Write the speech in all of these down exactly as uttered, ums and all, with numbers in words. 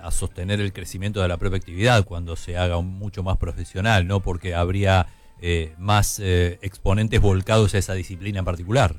a sostener el crecimiento de la propia actividad cuando se haga un, mucho más profesional, ¿no? Porque habría eh, más eh, exponentes volcados a esa disciplina en particular.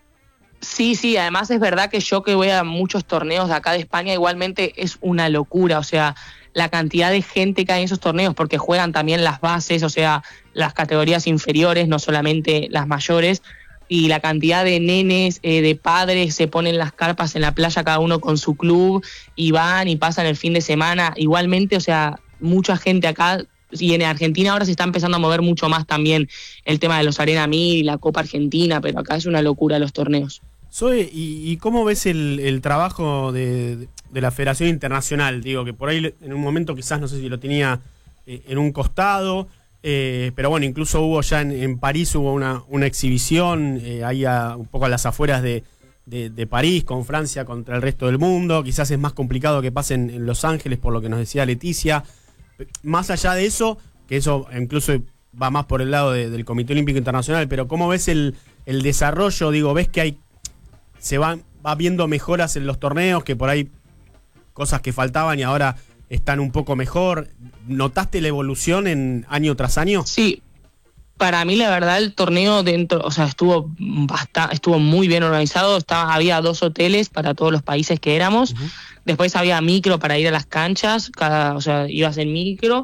Sí, sí, además es verdad que yo que voy a muchos torneos de acá de España, igualmente es una locura, o sea, la cantidad de gente que hay en esos torneos, porque juegan también las bases, o sea, las categorías inferiores, no solamente las mayores, y la cantidad de nenes, eh, de padres, se ponen las carpas en la playa cada uno con su club, y van y pasan el fin de semana, igualmente, o sea, mucha gente acá, y en Argentina ahora se está empezando a mover mucho más también el tema de los Arena Mil y la Copa Argentina, pero acá es una locura los torneos. Zoe, ¿y, y cómo ves el, el trabajo de, de la Federación Internacional? Digo, que por ahí en un momento quizás no sé si lo tenía eh, en un costado, eh, pero bueno, incluso hubo ya en, en París hubo una, una exhibición, eh, ahí a, un poco a las afueras de, de, de París, con Francia contra el resto del mundo. Quizás es más complicado que pase en, en Los Ángeles, por lo que nos decía Leticia. Más allá de eso, que eso incluso va más por el lado de, del Comité Olímpico Internacional, pero ¿cómo ves el, el desarrollo? Digo, ¿ves que hay se va, va viendo mejoras en los torneos, que por ahí cosas que faltaban y ahora están un poco mejor? ¿Notaste la evolución en año tras año? Sí, para mí la verdad el torneo dentro, o sea, estuvo bastante, estuvo muy bien organizado. Estaba, había dos hoteles para todos los países que éramos. Uh-huh. Después había micro para ir a las canchas, cada, o sea, ibas en micro.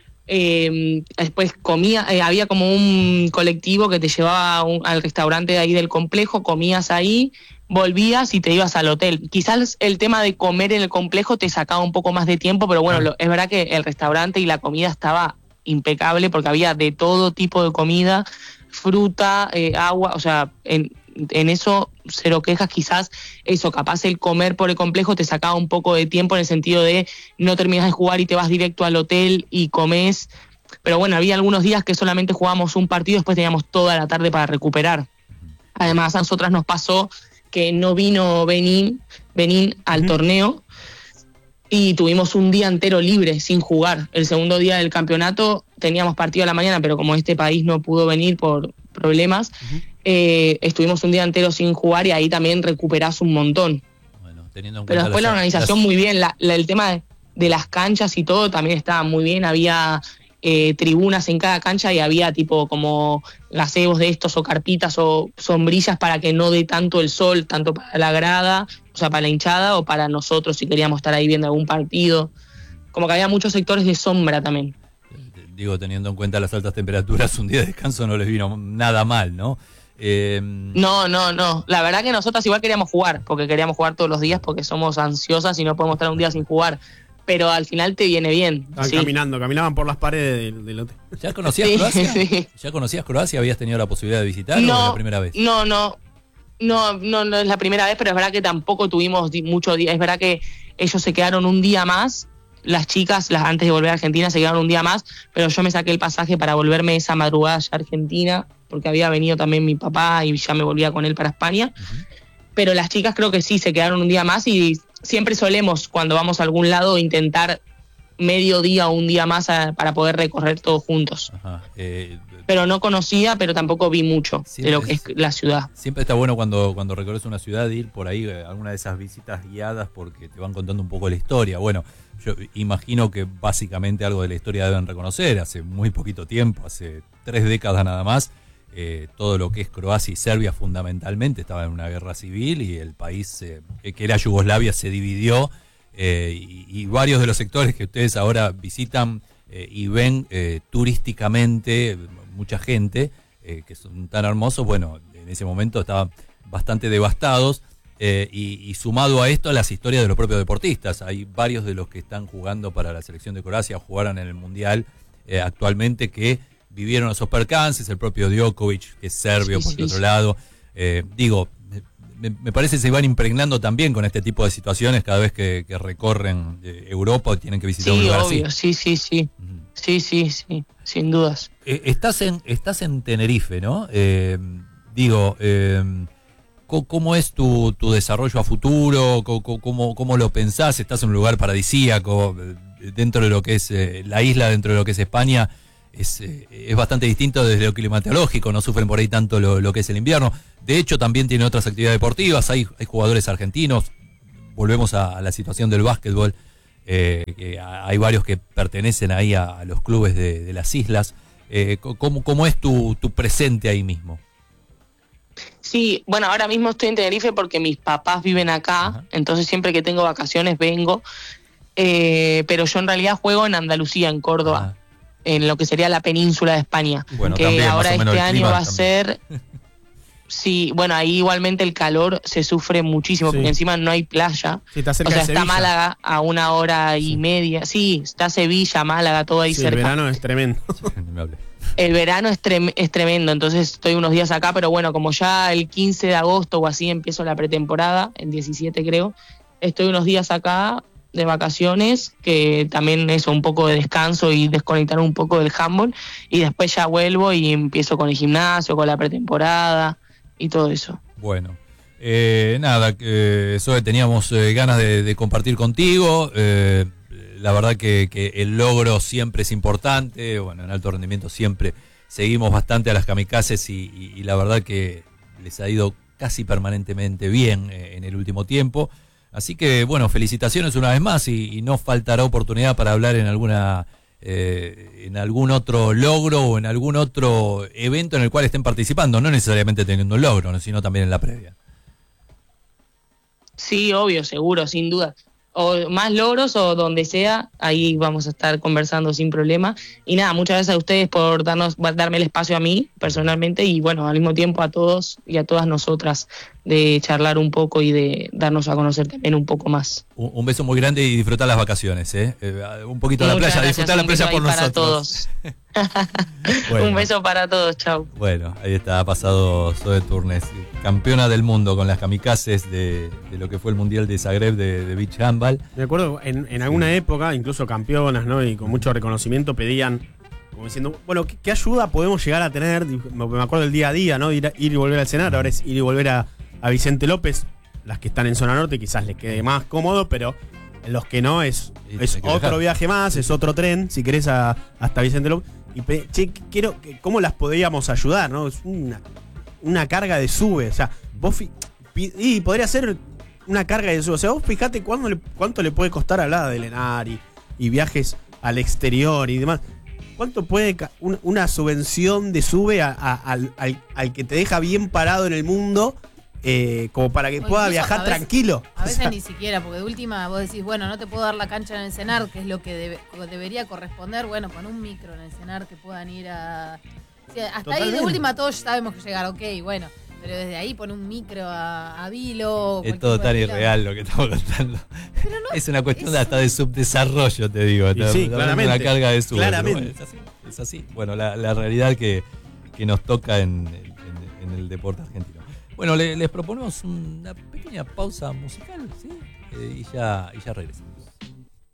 Eh, después comía, eh, había como un colectivo que te llevaba un, al restaurante de ahí del complejo, comías ahí, volvías y te ibas al hotel. Quizás el tema de comer en el complejo te sacaba un poco más de tiempo, pero bueno, lo, es verdad que el restaurante y la comida estaba impecable porque había de todo tipo de comida, fruta, eh, agua, o sea, en, en eso cero quejas. Quizás eso, capaz el comer por el complejo te sacaba un poco de tiempo en el sentido de no terminas de jugar y te vas directo al hotel y comes, pero bueno, había algunos días que solamente jugábamos un partido, después teníamos toda la tarde para recuperar. Además a nosotras nos pasó que no vino Benín, Benín al uh-huh. torneo y tuvimos un día entero libre sin jugar. El segundo día del campeonato teníamos partido a la mañana, pero como este país no pudo venir por problemas, uh-huh. eh, estuvimos un día entero sin jugar y ahí también recuperás un montón. Bueno, teniendo en cuenta pero después la organización las... muy bien, la, la, el tema de, de las canchas y todo también estaba muy bien, había eh, tribunas en cada cancha y había tipo como gazebos de estos o carpitas o sombrillas para que no dé tanto el sol, tanto para la grada, o sea, para la hinchada o para nosotros si queríamos estar ahí viendo algún partido. Como que había muchos sectores de sombra también. Digo, teniendo en cuenta las altas temperaturas, un día de descanso no les vino nada mal, ¿no? Eh... No, no, no. La verdad que nosotras igual queríamos jugar, porque queríamos jugar todos los días porque somos ansiosas y no podemos estar un día sin jugar. Pero al final te viene bien. Estaban sí. caminando, caminaban por las paredes del, del hotel. ¿Ya conocías sí, Croacia? Sí. ¿Ya conocías Croacia? ¿Habías tenido la posibilidad de visitar no, o es la primera vez? No, no. No, no, no es la primera vez, pero es verdad que tampoco tuvimos mucho día. Es verdad que ellos se quedaron un día más. Las chicas, las antes de volver a Argentina, se quedaron un día más, pero yo me saqué el pasaje para volverme esa madrugada ya a Argentina, porque había venido también mi papá y ya me volvía con él para España. Uh-huh. Pero las chicas creo que sí, se quedaron un día más y siempre solemos, cuando vamos a algún lado, intentar medio día o un día más a, para poder recorrer todos juntos. Ajá. Eh, pero no conocía, pero tampoco vi mucho de lo que es la ciudad. Siempre está bueno cuando, cuando recorres una ciudad ir por ahí, eh, alguna de esas visitas guiadas, porque te van contando un poco la historia. Bueno, yo imagino que básicamente algo de la historia deben reconocer. Hace muy poquito tiempo, hace tres décadas nada más, eh, todo lo que es Croacia y Serbia fundamentalmente estaba en una guerra civil y el país eh, que era Yugoslavia se dividió. Eh, y, y varios de los sectores que ustedes ahora visitan eh, y ven eh, turísticamente, mucha gente, eh, que son tan hermosos, bueno, en ese momento estaban bastante devastados eh, y, y sumado a esto las historias de los propios deportistas. Hay varios de los que están jugando para la selección de Croacia, jugaron en el Mundial eh, actualmente, que vivieron esos percances, el propio Djokovic, que es serbio, sí, por sí, el otro sí. lado. Eh, digo, Me, me parece que se van impregnando también con este tipo de situaciones cada vez que, que recorren eh, Europa o tienen que visitar sí, un lugar obvio, así. Sí, sí, sí. Uh-huh. Sí, sí, sí, sin dudas. Eh, estás en estás en Tenerife, ¿no? Eh, digo, eh, ¿cómo es tu, tu desarrollo a futuro? ¿Cómo, cómo, ¿Cómo lo pensás? ¿Estás en un lugar paradisíaco dentro de lo que es eh, la isla, dentro de lo que es España? Es, eh, es bastante distinto desde lo climatológico, no sufren por ahí tanto lo, lo que es el invierno. De hecho, también tiene otras actividades deportivas, hay, hay jugadores argentinos, volvemos a, a la situación del básquetbol, eh, que hay varios que pertenecen ahí a, a los clubes de, de las islas. Eh, ¿cómo, ¿Cómo es tu, tu presente ahí mismo? Sí, bueno, ahora mismo estoy en Tenerife porque mis papás viven acá, Ajá. entonces siempre que tengo vacaciones vengo, eh, pero yo en realidad juego en Andalucía, en Córdoba, Ajá. en lo que sería la península de España, bueno, que también, ahora este año va a también. ser... Sí, bueno, ahí igualmente el calor se sufre muchísimo, sí. porque encima no hay playa. Sí, está cerca o sea, de está Sevilla. Málaga a una hora y sí. media. Sí, está Sevilla, Málaga, todo ahí sí, cerca. El verano es tremendo. El verano es, trem- es tremendo, entonces estoy unos días acá, pero bueno, como ya el quince de agosto o así empiezo la pretemporada, el diecisiete creo, estoy unos días acá de vacaciones, que también eso, un poco de descanso y desconectar un poco del handball, y después ya vuelvo y empiezo con el gimnasio, con la pretemporada y todo eso. Bueno, eh, nada, eh, Zoe, teníamos eh, ganas de, de compartir contigo. Eh, la verdad que, que el logro siempre es importante. Bueno, en alto rendimiento siempre seguimos bastante a las kamikazes y, y, y la verdad que les ha ido casi permanentemente bien eh, en el último tiempo. Así que, bueno, felicitaciones una vez más y, y no faltará oportunidad para hablar en alguna... Eh, en algún otro logro o en algún otro evento en el cual estén participando, no necesariamente teniendo un logro, ¿no? sino también en la previa. Sí, obvio, seguro, sin duda. O más logros o donde sea, ahí vamos a estar conversando sin problema. Y nada, muchas gracias a ustedes por darnos, darme el espacio a mí personalmente y bueno, al mismo tiempo a todos y a todas nosotras de charlar un poco y de darnos a conocer también un poco más. Un, un beso muy grande y disfrutar las vacaciones, ¿eh? eh un poquito de la playa, disfrutar la playa por para nosotros. Todos. Bueno. Un beso para todos, chau. Bueno, ahí está, ha pasado Zoe Turnes, campeona del mundo con las kamikazes de, de lo que fue el Mundial de Zagreb de, de Beach Handball. Me acuerdo, en, en alguna sí. época, incluso campeonas, ¿no? Y con mucho reconocimiento pedían, como diciendo, bueno, ¿qué, qué ayuda podemos llegar a tener? Me acuerdo del día a día, ¿no? Ir, ir y volver al cenar, ahora es ir y volver a, a Vicente López. Las que están en zona norte quizás les quede más cómodo, pero en los que no es, es otro dejar. viaje más, es otro tren, si querés, a, hasta Vicente López. Y che, quiero, ¿cómo las podríamos ayudar? ¿No? Es una, una carga de sube. O sea, vos fi, y podría ser una carga de sube. O sea, vos fijate cuánto le, cuánto le puede costar hablar de Lenar y, y viajes al exterior y demás. ¿Cuánto puede un, una subvención de sube a, a, al, al, al que te deja bien parado en el mundo? Eh, como para que o pueda viajar a veces, tranquilo. A veces o sea, ni siquiera, porque de última vos decís, bueno, no te puedo dar la cancha en el cenar, que es lo que debe, debería corresponder, bueno, con un micro en el cenar que puedan ir a... O sea, hasta Totalmente. Ahí de última todos sabemos que llegar, ok, bueno, pero desde ahí pon un micro a, a Vilo... Es todo tan irreal lo que estamos contando. Pero no, es una cuestión es... hasta de subdesarrollo, te digo. Y sí, claramente. Una carga de sub. Claramente. Bueno, es así, es así. Bueno, la, la realidad que, que nos toca en, en, en el deporte argentino. Bueno, le, les proponemos una pequeña pausa musical, ¿sí? Eh, y ya, y ya regresamos.